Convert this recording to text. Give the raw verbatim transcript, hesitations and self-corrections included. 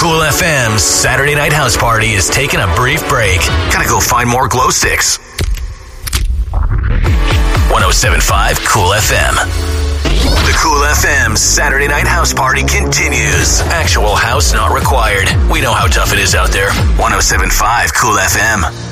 Cool F M's Saturday Night House Party is taking a brief break. Gotta go find more glow sticks. one oh seven point five Cool F M. The Cool F M Saturday Night House Party continues. Actual house not required. We know how tough it is out there. one oh seven point five Cool F M.